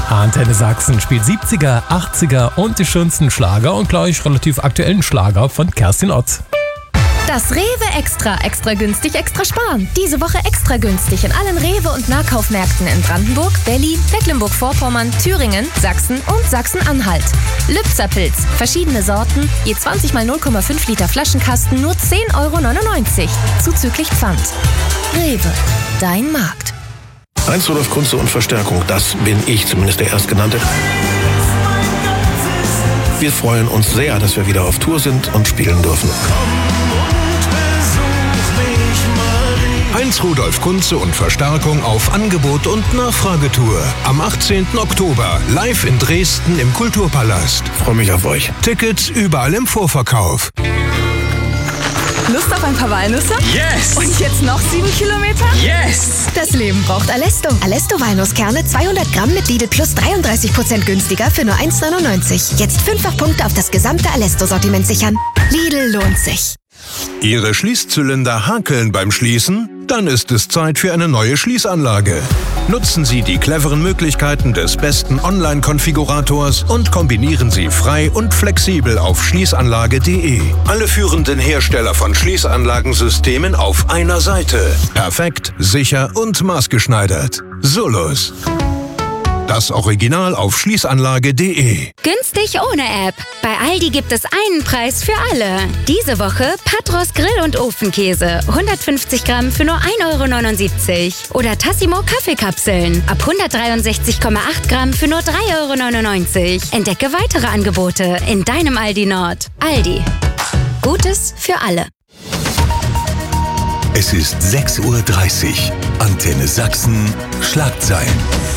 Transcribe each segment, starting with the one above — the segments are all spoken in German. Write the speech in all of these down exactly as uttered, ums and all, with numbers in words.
Antenne Sachsen spielt siebziger, achtziger und die schönsten Schlager und gleich relativ aktuellen Schlager von Kerstin Ott. Das Rewe Extra. Extra günstig, extra sparen. Diese Woche extra günstig in allen Rewe- und Nahkaufmärkten in Brandenburg, Berlin, Mecklenburg-Vorpommern, Thüringen, Sachsen und Sachsen-Anhalt. Lübzer-Pilz. Verschiedene Sorten. Je zwanzig mal null Komma fünf Liter Flaschenkasten nur zehn Euro neunundneunzig. Zuzüglich Pfand. Rewe. Dein Markt. Heinz Rudolf Kunze und Verstärkung, das bin ich, zumindest der Erstgenannte. Wir freuen uns sehr, dass wir wieder auf Tour sind und spielen dürfen. Heinz Rudolf Kunze und Verstärkung auf Angebot und Nachfragetour. Am achtzehnten Oktober live in Dresden im Kulturpalast. Freue mich auf euch. Tickets überall im Vorverkauf. Lust auf ein paar Walnüsse? Yes! Und jetzt noch sieben Kilometer? Yes! Das Leben braucht Alesto. Alesto Walnusskerne zweihundert Gramm mit Lidl Plus dreiunddreißig Prozent günstiger für nur eins neunundneunzig. Jetzt fünffach Punkte auf das gesamte Alesto-Sortiment sichern. Lidl lohnt sich. Ihre Schließzylinder hakeln beim Schließen? Dann ist es Zeit für eine neue Schließanlage. Nutzen Sie die cleveren Möglichkeiten des besten Online-Konfigurators und kombinieren Sie frei und flexibel auf schließanlage punkt de. Alle führenden Hersteller von Schließanlagensystemen auf einer Seite. Perfekt, sicher und maßgeschneidert. Solus. Das Original auf schließanlage punkt de. Günstig ohne App. Bei Aldi gibt es einen Preis für alle. Diese Woche Patros Grill- und Ofenkäse. hundertfünfzig Gramm für nur ein Euro neunundsiebzig. Oder Tassimo Kaffeekapseln. Ab hundertdreiundsechzig Komma acht Gramm für nur drei Euro neunundneunzig. Entdecke weitere Angebote in deinem Aldi Nord. Aldi. Gutes für alle. Es ist sechs Uhr dreißig. Antenne Sachsen. Schlagzeilen.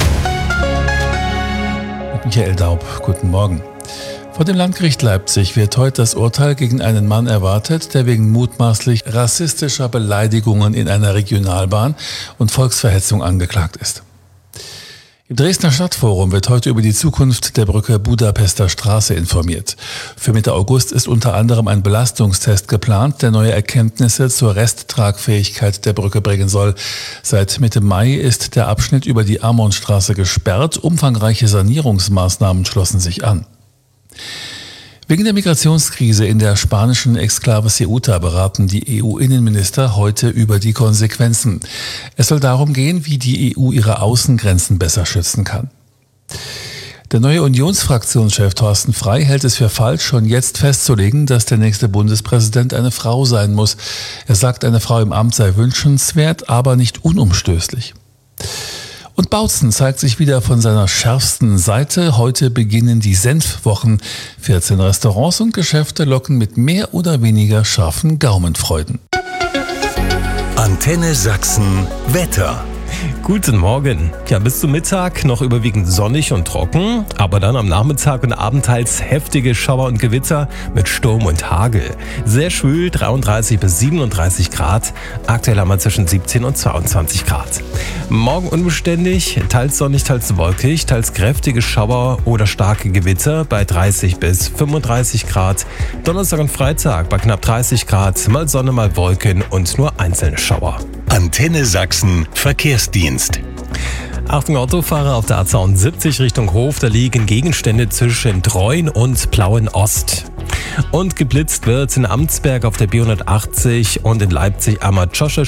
Michael Daub, guten Morgen. Vor dem Landgericht Leipzig wird heute das Urteil gegen einen Mann erwartet, der wegen mutmaßlich rassistischer Beleidigungen in einer Regionalbahn und Volksverhetzung angeklagt ist. Im Dresdner Stadtforum wird heute über die Zukunft der Brücke Budapester Straße informiert. Für Mitte August ist unter anderem ein Belastungstest geplant, der neue Erkenntnisse zur Resttragfähigkeit der Brücke bringen soll. Seit Mitte Mai ist der Abschnitt über die Ammonstraße gesperrt. Umfangreiche Sanierungsmaßnahmen schlossen sich an. Wegen der Migrationskrise in der spanischen Exklave Ceuta beraten die E U-Innenminister heute über die Konsequenzen. Es soll darum gehen, wie die E U ihre Außengrenzen besser schützen kann. Der neue Unionsfraktionschef Thorsten Frey hält es für falsch, schon jetzt festzulegen, dass der nächste Bundespräsident eine Frau sein muss. Er sagt, eine Frau im Amt sei wünschenswert, aber nicht unumstößlich. Und Bautzen zeigt sich wieder von seiner schärfsten Seite. Heute beginnen die Senfwochen. vierzehn Restaurants und Geschäfte locken mit mehr oder weniger scharfen Gaumenfreuden. Antenne Sachsen Wetter. Guten Morgen. Ja, bis zum Mittag noch überwiegend sonnig und trocken, aber dann am Nachmittag und Abend teils heftige Schauer und Gewitter mit Sturm und Hagel. Sehr schwül, dreiunddreißig bis siebenunddreißig Grad. Aktuell haben wir zwischen siebzehn und zweiundzwanzig Grad. Morgen unbeständig, teils sonnig, teils wolkig, teils kräftige Schauer oder starke Gewitter bei dreißig bis fünfunddreißig Grad. Donnerstag und Freitag bei knapp dreißig Grad, mal Sonne, mal Wolken und nur einzelne Schauer. Antenne Sachsen Verkehrsdienst. Achtung Autofahrer auf der A zweiundsiebzig Richtung Hof, da liegen Gegenstände zwischen Treuen und Plauen Ost. Und geblitzt wird in Amtsberg auf der B hundertachtzig und in Leipzig am Joshua